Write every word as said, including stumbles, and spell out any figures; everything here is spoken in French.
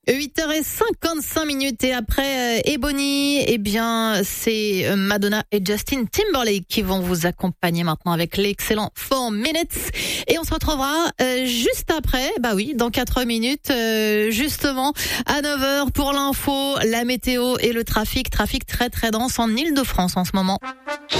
huit heures cinquante-cinq minutes et après euh, Ebony, eh bien c'est Madonna et Justin Timberlake qui vont vous accompagner maintenant avec l'excellent four minutes et on se retrouvera euh, juste après, bah oui, dans quatre minutes euh, justement à neuf heures pour l'info, la météo et le trafic, trafic très très dense en Île-de-France en ce moment.